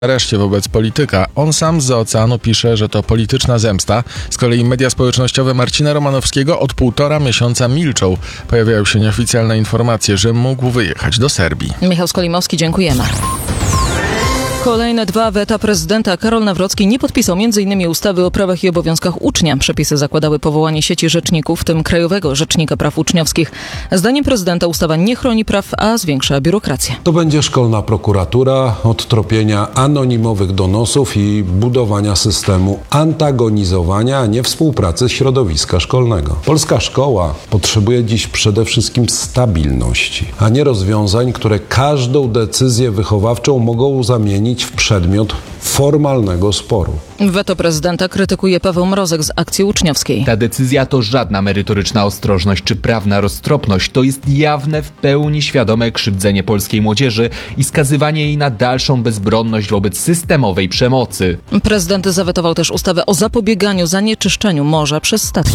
areszcie wobec polityka. On sam z oceanu pisze, że to polityczna zemsta. Z kolei media społecznościowe Marcina Romanowskiego od 1,5 miesiąca milczą. Pojawiają się nieoficjalne informacje, że mógł wyjechać do Serbii. Michał Skolimowski, dziękujemy. Kolejne 2 weta prezydenta. Karol Nawrocki nie podpisał m.in. ustawy o prawach i obowiązkach ucznia. Przepisy zakładały powołanie sieci rzeczników, w tym Krajowego Rzecznika Praw Uczniowskich. Zdaniem prezydenta ustawa nie chroni praw, a zwiększa biurokrację. To będzie szkolna prokuratura od tropienia anonimowych donosów i budowania systemu antagonizowania, a nie współpracy środowiska szkolnego. Polska szkoła potrzebuje dziś przede wszystkim stabilności, a nie rozwiązań, które każdą decyzję wychowawczą mogą zamienić w przedmiot formalnego sporu. Weto prezydenta krytykuje Paweł Mrozek z Akcji Uczniowskiej. Ta decyzja to żadna merytoryczna ostrożność czy prawna roztropność. To jest jawne, w pełni świadome krzywdzenie polskiej młodzieży i skazywanie jej na dalszą bezbronność wobec systemowej przemocy. Prezydent zawetował też ustawę o zapobieganiu zanieczyszczeniu morza przez statki.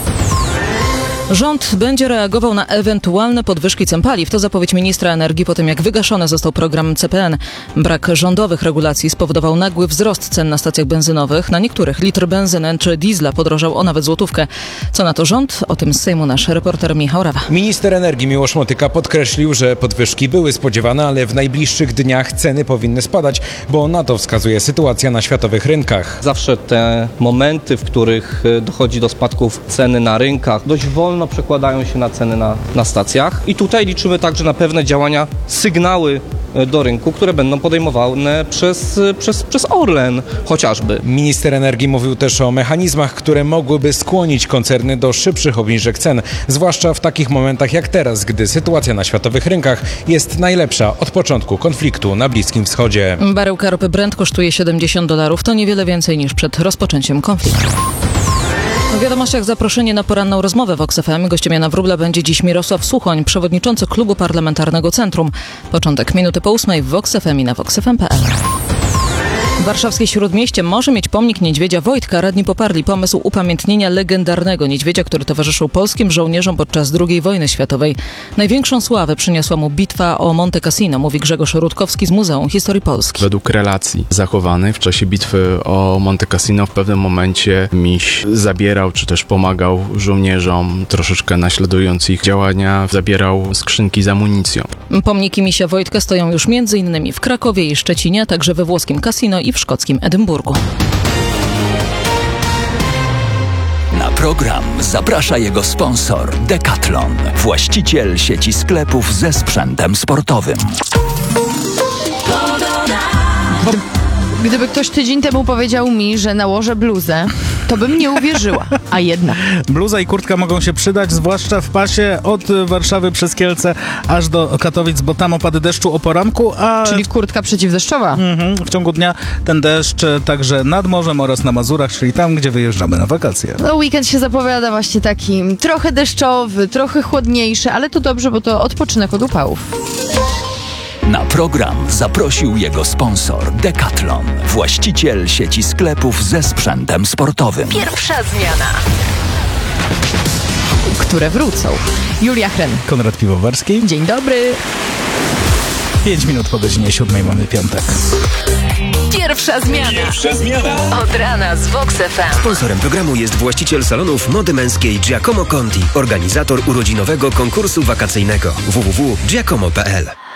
Rząd będzie reagował na ewentualne podwyżki cen paliw. To zapowiedź ministra energii po tym, jak wygaszony został program CPN. Brak rządowych regulacji spowodował nagły wzrost cen na stacjach benzynowych. Na niektórych litr benzyny czy diesla podrożał o nawet złotówkę. Co na to rząd? O tym z Sejmu nasz reporter Michał Rawa. Minister energii Miłosz Motyka podkreślił, że podwyżki były spodziewane, ale w najbliższych dniach ceny powinny spadać, bo na to wskazuje sytuacja na światowych rynkach. Zawsze te momenty, w których dochodzi do spadków ceny na rynkach, dość wolno przekładają się na ceny na stacjach. I tutaj liczymy także na pewne działania, sygnały do rynku, które będą podejmowane przez Orlen chociażby. Minister energii mówił też o mechanizmach, które mogłyby skłonić koncerny do szybszych obniżek cen, zwłaszcza w takich momentach jak teraz, gdy sytuacja na światowych rynkach jest najlepsza od początku konfliktu na Bliskim Wschodzie. Baryłka ropy Brent kosztuje $70. To niewiele więcej niż przed rozpoczęciem konfliktu. W wiadomościach zaproszenie na poranną rozmowę w Vox FM. Gościem Jana Wróbla będzie dziś Mirosław Suchoń, przewodniczący Klubu Parlamentarnego Centrum. Początek minuty po 8 w Vox FM i na voxfm.pl. W warszawskim Śródmieście może mieć pomnik niedźwiedzia Wojtka. Radni poparli pomysł upamiętnienia legendarnego niedźwiedzia, który towarzyszył polskim żołnierzom podczas II wojny światowej. Największą sławę przyniosła mu bitwa o Monte Cassino, mówi Grzegorz Rutkowski z Muzeum Historii Polski. Według relacji zachowanych w czasie bitwy o Monte Cassino w pewnym momencie miś zabierał, czy też pomagał żołnierzom, troszeczkę naśladując ich działania, zabierał skrzynki z amunicją. Pomniki misia Wojtka stoją już m.in. w Krakowie i Szczecinie, a także we włoskim Cassino i w szkockim Edynburgu. Na program zaprasza jego sponsor Decathlon, właściciel sieci sklepów ze sprzętem sportowym. Gdyby ktoś tydzień temu powiedział mi, że nałożę bluzę, to bym nie uwierzyła, a jednak. Bluza i kurtka mogą się przydać, zwłaszcza w pasie od Warszawy przez Kielce aż do Katowic, bo tam opady deszczu o poranku, a... Czyli kurtka przeciwdeszczowa. W ciągu dnia ten deszcz także nad morzem oraz na Mazurach, czyli tam, gdzie wyjeżdżamy na wakacje. No, weekend się zapowiada właśnie taki trochę deszczowy, trochę chłodniejszy, ale to dobrze, bo to odpoczynek od upałów. Na program zaprosił jego sponsor Decathlon, właściciel sieci sklepów ze sprzętem sportowym. Pierwsza zmiana. Które wrócą. Julia Hren. Konrad Piwowarski. Dzień dobry. 5 minut po godzinie 7 mamy piątek. Pierwsza zmiana. Pierwsza zmiana. Od rana z Vox FM. Sponsorem programu jest właściciel salonów mody męskiej Giacomo Conti, organizator urodzinowego konkursu wakacyjnego www.giacomo.pl.